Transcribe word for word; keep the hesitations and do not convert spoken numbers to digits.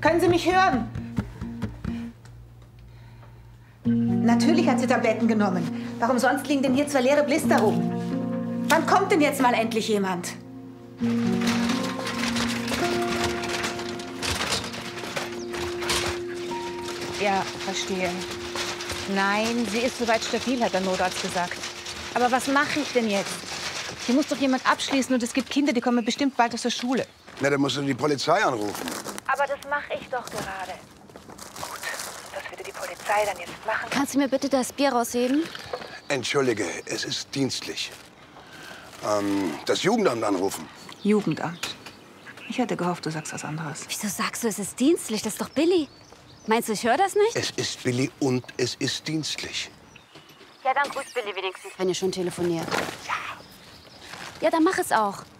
Können Sie mich hören? Natürlich hat sie Tabletten genommen. Warum sonst liegen denn hier zwei leere Blister rum? Wann kommt denn jetzt mal endlich jemand? Ja, verstehe. Nein, sie ist soweit stabil, hat der Notarzt gesagt. Aber was mache ich denn jetzt? Hier muss doch jemand abschließen und es gibt Kinder, die kommen bestimmt bald aus der Schule. Na, dann musst du die Polizei anrufen. Aber das mache ich doch gerade. Gut, was würde die Polizei dann jetzt machen? Kannst du mir bitte das Bier rausheben? Entschuldige, es ist dienstlich. Ähm, das Jugendamt anrufen. Jugendamt. Ich hätte gehofft, du sagst was anderes. Wieso sagst du, es ist dienstlich? Das ist doch Billy. Meinst du, ich höre das nicht? Es ist Billy und es ist dienstlich. Ja, dann grüßt Billy wenigstens, wenn ihr schon telefoniert. Ja. Ja, dann mach es auch.